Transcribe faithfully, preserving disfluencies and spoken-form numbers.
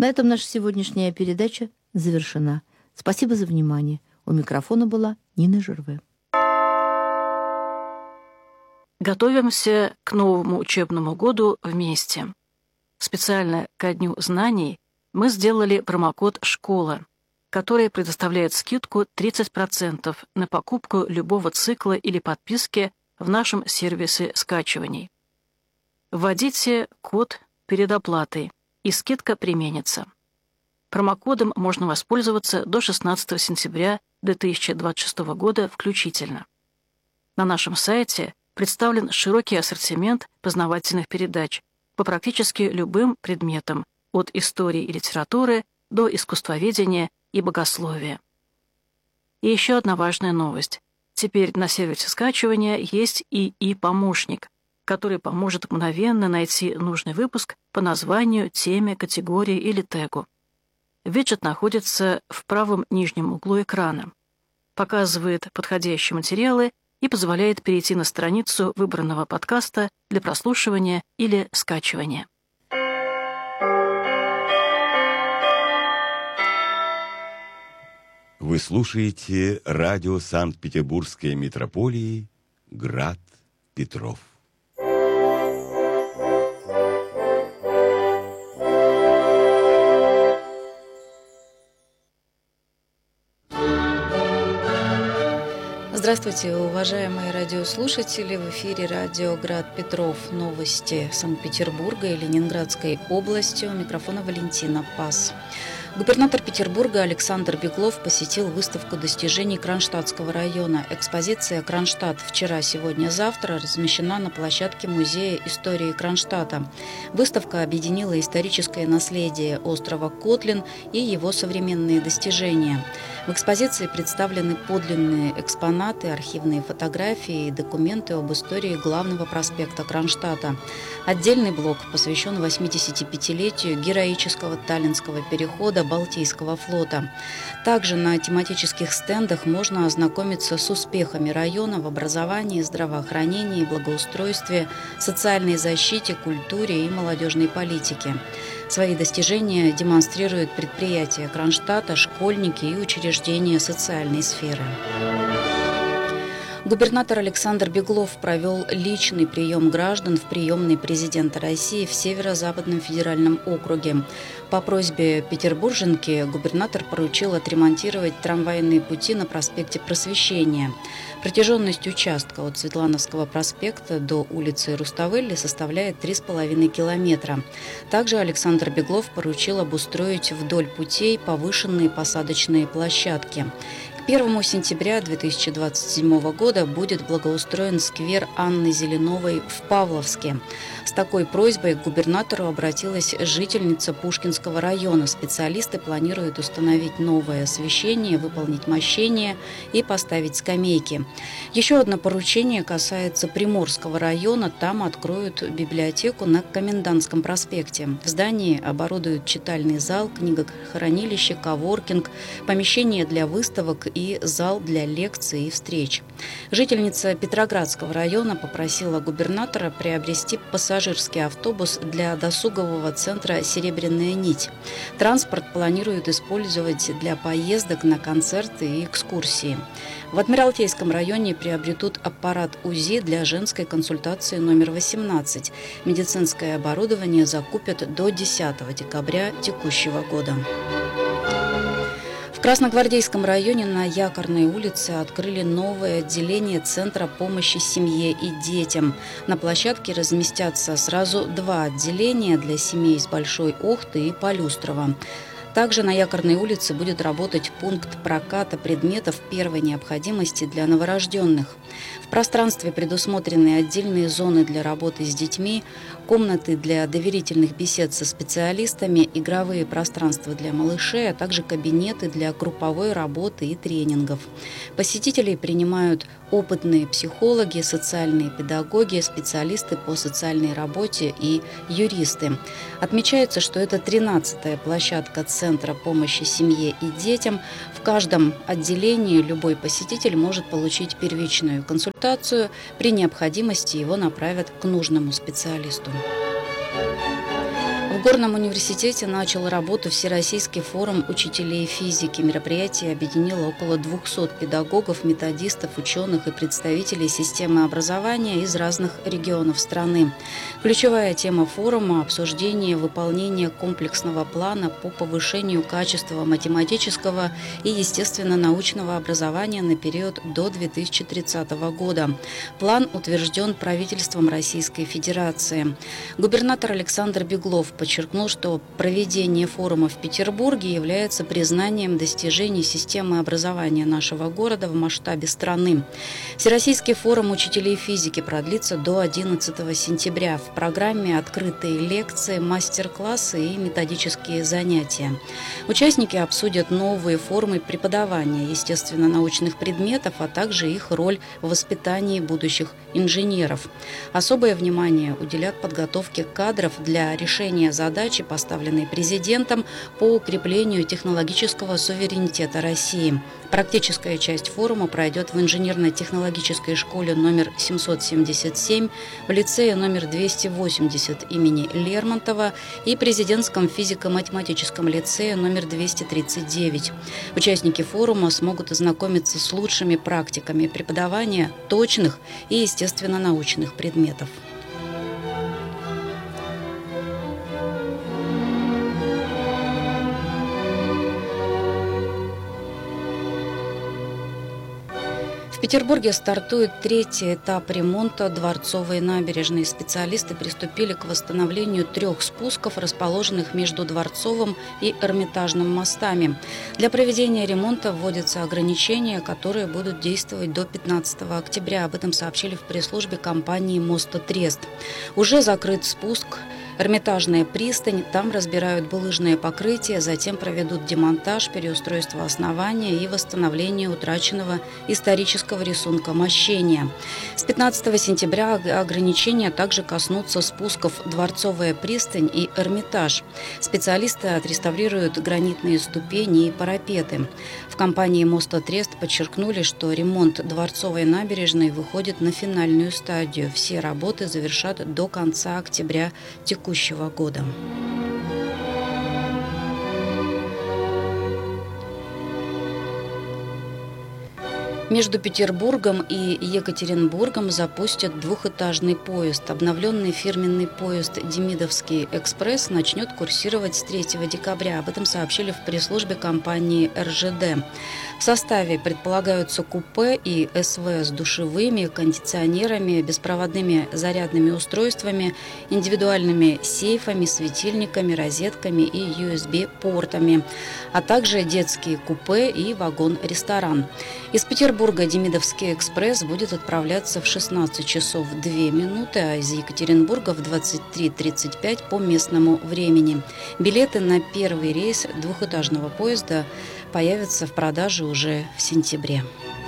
На этом наша сегодняшняя передача завершена. Спасибо за внимание. У микрофона была Нина Жерве. Готовимся к новому учебному году вместе. Специально ко Дню знаний мы сделали промокод «Школа», который предоставляет скидку тридцать процентов на покупку любого цикла или подписки в нашем сервисе скачиваний. Вводите код перед оплатой, и скидка применится. Промокодом можно воспользоваться до шестнадцатого сентября две тысячи двадцать шестого года включительно. На нашем сайте представлен широкий ассортимент познавательных передач по практически любым предметам, от истории и литературы до искусствоведения и богословия. И еще одна важная новость. Теперь на сервисе скачивания есть и и-помощник, который поможет мгновенно найти нужный выпуск по названию, теме, категории или тегу. Виджет находится в правом нижнем углу экрана, показывает подходящие материалы и позволяет перейти на страницу выбранного подкаста для прослушивания или скачивания. Вы слушаете радио Санкт-Петербургской митрополии «Град Петров». Здравствуйте, уважаемые радиослушатели! В эфире радио «Град Петров». Новости Санкт-Петербурга и Ленинградской области. У микрофона Валентина Пас. Губернатор Петербурга Александр Беглов посетил выставку достижений Кронштадтского района. Экспозиция «Кронштадт. Вчера, сегодня, завтра» размещена на площадке Музея истории Кронштадта. Выставка объединила историческое наследие острова Котлин и его современные достижения. В экспозиции представлены подлинные экспонаты, архивные фотографии и документы об истории главного проспекта Кронштадта. Отдельный блок посвящен восьмидесятипятилетию героического Таллинского перехода Балтийского флота. Также на тематических стендах можно ознакомиться с успехами района в образовании, здравоохранении, благоустройстве, социальной защите, культуре и молодежной политике. Свои достижения демонстрируют предприятия Кронштадта, школьники и учреждения социальной сферы. Губернатор Александр Беглов провел личный прием граждан в приемной президента России в Северо-Западном федеральном округе. По просьбе петербурженки губернатор поручил отремонтировать трамвайные пути на проспекте Просвещения. Протяженность участка от Светлановского проспекта до улицы Руставели составляет три с половиной километра. Также Александр Беглов поручил обустроить вдоль путей повышенные посадочные площадки. К первому сентября две тысячи двадцать седьмого года будет благоустроен сквер Анны Зеленовой в Павловске. С такой просьбой к губернатору обратилась жительница Пушкинского района. Специалисты планируют установить новое освещение, выполнить мощение и поставить скамейки. Еще одно поручение касается Приморского района. Там откроют библиотеку на Комендантском проспекте. В здании оборудуют читальный зал, книгохранилище, коворкинг, помещение для выставок и зал для лекций и встреч. Жительница Петроградского района попросила губернатора приобрести пассажирский автобус для досугового центра «Серебряная нить». Транспорт планируют использовать для поездок на концерты и экскурсии. В Адмиралтейском районе приобретут аппарат УЗИ для женской консультации номер восемнадцать. Медицинское оборудование закупят до десятого декабря текущего года. В Красногвардейском районе на Якорной улице открыли новое отделение Центра помощи семье и детям. На площадке разместятся сразу два отделения для семей с Большой Охты и Полюстрова. Также на Якорной улице будет работать пункт проката предметов первой необходимости для новорожденных. В пространстве предусмотрены отдельные зоны для работы с детьми, комнаты для доверительных бесед со специалистами, игровые пространства для малышей, а также кабинеты для групповой работы и тренингов. Посетителей принимают опытные психологи, социальные педагоги, специалисты по социальной работе и юристы. Отмечается, что это тринадцатая площадка Центра помощи семье и детям. В каждом отделении любой посетитель может получить первичную консультацию. При необходимости его направят к нужному специалисту. В В Горном университете начал работу Всероссийский форум учителей физики. Мероприятие объединило около двухсот педагогов, методистов, ученых и представителей системы образования из разных регионов страны. Ключевая тема форума – обсуждение выполнения комплексного плана по повышению качества математического и естественно-научного образования на период до две тысячи тридцатого года. План утвержден правительством Российской Федерации. Губернатор Александр Беглов подчеркнул, что проведение форума в Петербурге является признанием достижений системы образования нашего города в масштабе страны. Всероссийский форум учителей физики продлится до одиннадцатого сентября. В программе открытые лекции, мастер-классы и методические занятия. Участники обсудят новые формы преподавания естественно-научных предметов, а также их роль в воспитании будущих инженеров. Особое внимание уделят подготовке кадров для решения задачи, поставленной президентом по укреплению технологического суверенитета России. Практическая часть форума пройдет в инженерно-технологической школе номер семьсот семьдесят семь, в лицее номер двести восемьдесят имени Лермонтова и президентском физико-математическом лицее номер двести тридцать девять. Участники форума смогут ознакомиться с лучшими практиками преподавания точных и естественно-научных предметов. В Петербурге стартует третий этап ремонта Дворцовой набережной. Специалисты приступили к восстановлению трех спусков, расположенных между Дворцовым и Эрмитажным мостами. Для проведения ремонта вводятся ограничения, которые будут действовать до пятнадцатого октября. Об этом сообщили в пресс-службе компании «Мостотрест». Уже закрыт спуск Эрмитажная пристань, там разбирают булыжное покрытие, затем проведут демонтаж, переустройство основания и восстановление утраченного исторического рисунка мощения. С пятнадцатого сентября ограничения также коснутся спусков Дворцовая пристань и Эрмитаж. Специалисты отреставрируют гранитные ступени и парапеты. В компании «Мостотрест» подчеркнули, что ремонт Дворцовой набережной выходит на финальную стадию. Все работы завершат до конца октября текущего года. Между Петербургом и Екатеринбургом запустят двухэтажный поезд. Обновленный фирменный поезд «Демидовский экспресс» начнет курсировать с третьего декабря. Об этом сообщили в пресс-службе компании эр жэ дэ. В составе предполагаются купе и эс вэ с душевыми, кондиционерами, беспроводными зарядными устройствами, индивидуальными сейфами, светильниками, розетками и ю эс би-портами, а также детские купе и вагон-ресторан. Из Петербурга Демидовский экспресс будет отправляться в шестнадцать часов две минуты, а из Екатеринбурга в двадцать три тридцать пять по местному времени. Билеты на первый рейс двухэтажного поезда появятся в продаже уже в сентябре.